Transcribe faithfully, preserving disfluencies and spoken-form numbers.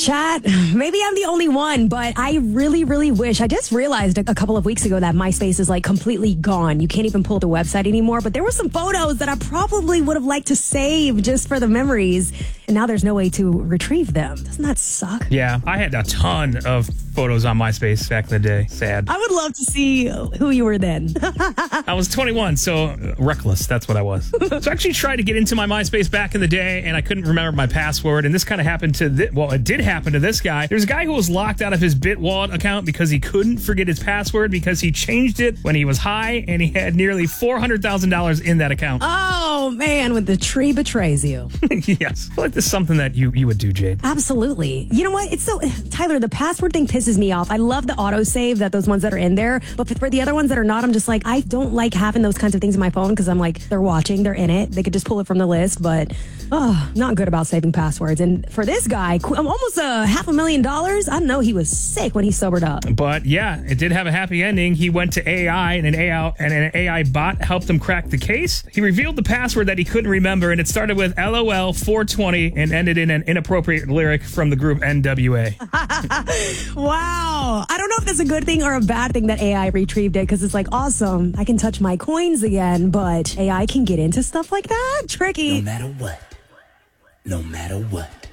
Chat, maybe I'm the only one, but I really, really wish. I just realized a, a couple of weeks ago that MySpace is like completely gone. You can't even pull the website anymore, but there were some photos that I probably would have liked to save just for the memories. And now there's no way to retrieve them. Doesn't that suck? Yeah, I had a ton of photos on MySpace back in the day. Sad. I would love to see who you were then. I was twenty-one, so uh, reckless. That's what I was. So I actually tried to get into my MySpace back in the day, and I couldn't remember my password. And this kind of happened to, th- well, it did happen to this guy. There's a guy who was locked out of his BitWallet account because he couldn't forget his password because he changed it when he was high, and he had nearly four hundred thousand dollars in that account. Oh, man, when the tree betrays you. Yes. I feel like this is something that you, you would do, Jade. Absolutely. You know what? It's so, Tyler, the password thing pisses me off. I love the autosave that those ones that are in there, but for the other ones that are not, I'm just like, I don't like having those kinds of things in my phone because I'm like, they're watching, they're in it. They could just pull it from the list, but oh, not good about saving passwords. And for this guy, almost a half a million dollars, I know he was sick when he sobered up. But yeah, it did have a happy ending. He went to A I and an A I and an A I bot helped him crack the case. He revealed the password that he couldn't remember, and it started with L O L four twenty and ended in an inappropriate lyric from the group N W A. Wow. I don't know if that's a good thing or a bad thing that A I retrieved it, because it's like, awesome, I can touch my coins again, but A I can get into stuff like that? Tricky. No matter what. No matter what.